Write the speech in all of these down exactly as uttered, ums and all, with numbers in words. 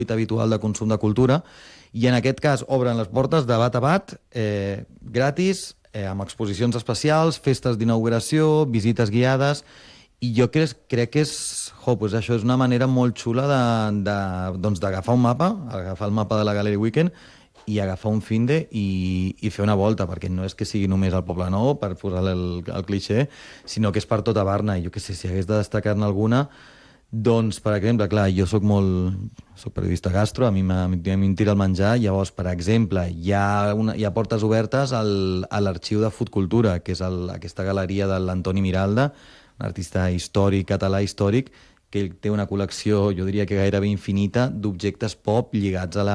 habitual de consum de cultura, i en aquest cas obren les portes de bat a bat, eh, gratis, eh, amb exposicions especials, festes d'inauguració, visites guiades, i jo crec, crec que és, jo, pues això és una manera molt xula de, de, doncs d'agafar un mapa, agafar el mapa de la Gallery Weekend i agafar un finde i, i fer una volta, perquè no és que sigui només al Poblenou, per posar el, el clixé, sinó que és per tota Barna. I jo què sé, si hagués de destacar-ne alguna, doncs, per exemple, clar, jo soc molt... soc periodista gastro, a mi em tira el menjar, llavors, per exemple, hi ha, una, hi ha portes obertes al, a l'Arxiu de Food Cultura, que és el, aquesta galeria de l'Antoni Miralda, un artista històric, català històric, que té una col·lecció, jo diria que gairebé infinita, d'objectes pop lligats a la,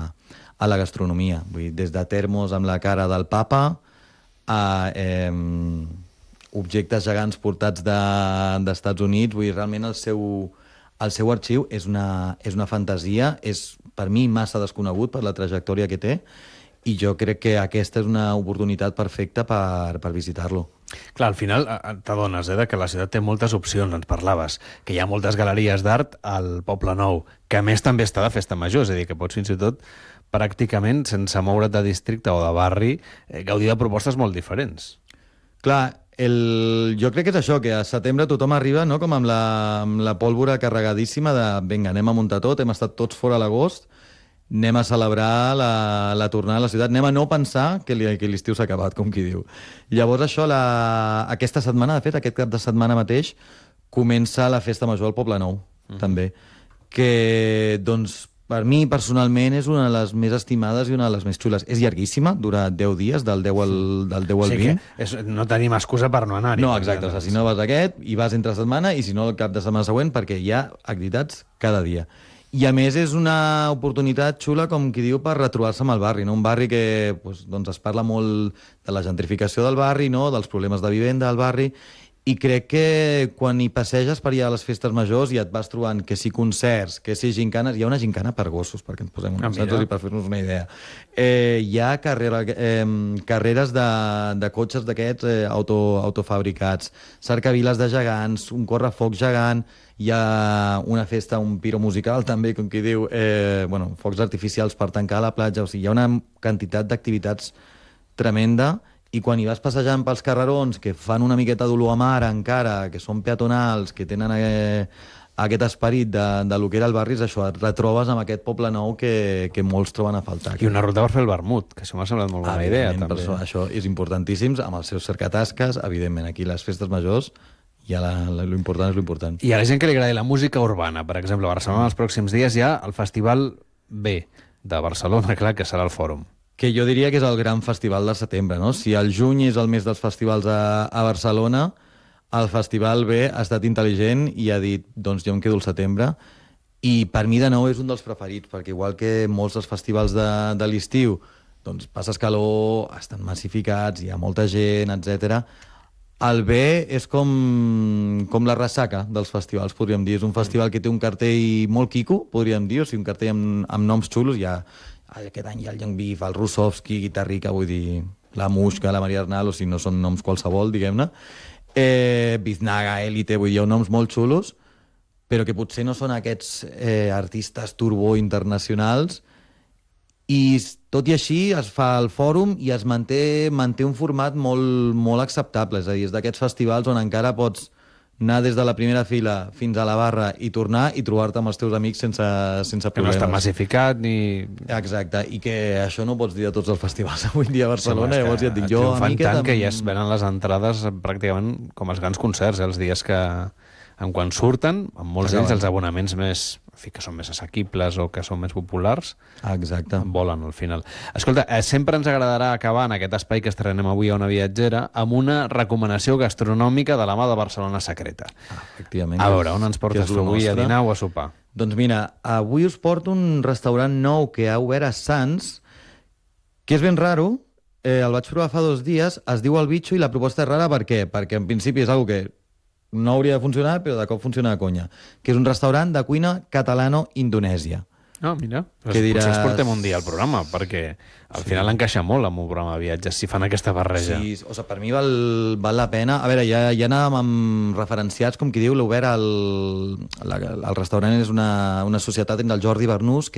a la gastronomia. Vull dir, des de termos amb la cara del papa a... Eh, objectes gegants portats dels de, Estats Units, vull dir, realment el seu, el seu arxiu és una, és una fantasia, és per mi massa desconegut per la trajectòria que té, i jo crec que aquesta és una oportunitat perfecta per, per visitar-lo. Clar, al final t'adones eh, que la ciutat té moltes opcions, ens parlaves, que hi ha moltes galeries d'art al Poblenou, que a més també està de festa major, és a dir, que pots fins i tot pràcticament, sense moure't de districte o de barri, eh, gaudir de propostes molt diferents. Clar, el... jo crec que és això, que a setembre tothom arriba, no?, com amb la, amb la pólvora carregadíssima de vinga, anem a muntar tot, hem estat tots fora a l'agost, anem a celebrar la, la tornada a la ciutat, anem a no pensar que l'estiu s'ha acabat, com qui diu. Llavors això, la... aquesta setmana, de fet, aquest cap de setmana mateix, comença la Festa Major al Poblenou, mm. també, que, doncs, per mi, personalment, és una de les més estimades i una de les més xules. És llarguíssima, dura deu dies, del deu al, del deu al vint. Sí, que és, no tenim excusa per no anar-hi. No, exacte. O sigui, si no vas aquest, i vas entre setmana, i si no, el cap de setmana següent, perquè hi ha activitats cada dia. I, a més, és una oportunitat xula, com qui diu, per retrobar-se amb el barri, no? Un barri que doncs, doncs es parla molt de la gentrificació del barri, no?, dels problemes de vivenda del barri, i crec que quan hi passeges per allà a les festes majors i et vas trobant que si concerts, que si gincanes... Hi ha una gincana per gossos, perquè ens posem uns ah, i per fer-nos una idea. Eh, hi ha carrera, eh, carreres de, de cotxes d'aquests eh, auto, autofabricats, cercaviles de gegants, un correfoc gegant, hi ha una festa, un piro musical també, com qui diu, eh, bueno, focs artificials per tancar la platja, o sigui, hi ha una quantitat d'activitats tremenda. I quan hi vas passejant pels carrerons, que fan una miqueta d'olor a mar encara, que són peatonals, que tenen eh, aquest esperit de, de lo que era el barri, és això, et retrobes amb aquest poble nou que, que molts troben a faltar. I una ruta per fer el vermut, que això m'ha semblat molt bona idea, també. Per això, això és importantíssim, amb els seus cercatasques, evidentment, aquí les festes majors, ja la, la, lo important és lo important. I a la gent que li agradi la música urbana, per exemple, a Barcelona els pròxims dies hi ha el Festival B de Barcelona, clar, que serà el Fòrum. Que jo diria que és el gran festival de setembre, no? Si el juny és el mes dels festivals a, a Barcelona, el Festival B ha estat intel·ligent i ha dit, doncs jo em quedo al setembre, i per mi de nou és un dels preferits, perquè igual que molts dels festivals de, de l'estiu, doncs passes calor, estan massificats, hi ha molta gent, etcètera. El B és com, com la ressaca dels festivals, podríem dir. És un festival que té un cartell molt quico, podríem dir, o sigui, un cartell amb, amb noms xulos, ja... Aquest any hi ha el Young Beef, el Russovski, Guitarrica, vull dir, la Muixca, la Maria Arnal, o sigui, no són noms qualsevol, diguem-ne. Eh, Biznaga, Elite, vull dir, hi ha noms molt xulos, però que potser no són aquests eh, artistes turbo internacionals, i tot i així es fa el fòrum i es manté, manté un format molt, molt acceptable, és a dir, és d'aquests festivals on encara pots anar des de la primera fila fins a la barra i tornar i trobar-te amb els teus amics sense, sense problemes. Que no està massificat ni... Exacte, i que això no ho pots dir a tots els festivals avui dia a Barcelona, sí, llavors ja et dic jo... Fan tant que ja es venen les entrades pràcticament com els grans concerts, eh, els dies que... En quan surten, amb molts d'ells els abonaments més, en fi, que són més assequibles o que són més populars, exacte, volen al final. Escolta, eh, sempre ens agradarà acabar en aquest espai que estrenem avui a Ona Viatgera amb una recomanació gastronòmica de la mà de Barcelona Secreta. Ah, efectivament. A veure, on ens portes tu avui a dinar o a sopar? Doncs mira, avui us porto un restaurant nou que ha obert a Sants, que és ben raro, eh, el vaig provar fa dos dies, es diu El Bitxo i la proposta és rara, per què? Perquè en principi és algo que no hauria de funcionar, però de cop funciona de conya, que és un restaurant de cuina catalano-indonèsia. Ah, mira, Que potser diràs- els portem un dia al programa, perquè al final encaixa molt amb un programa de viatges, si fan aquesta barreja. Sí, o sigui, per mi val, val la pena. A veure, ja, ja anàvem amb referenciats, com qui diu, l'Obert, el, la, el restaurant és una, una societat entre el Jordi Bernús,